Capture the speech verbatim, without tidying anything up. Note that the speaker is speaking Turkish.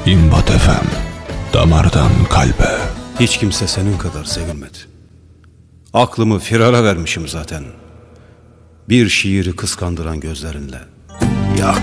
İmbat F M, damardan kalbe. Hiç kimse senin kadar sevilmedi. Aklımı firara vermişim zaten, bir şiiri kıskandıran gözlerinle. Yak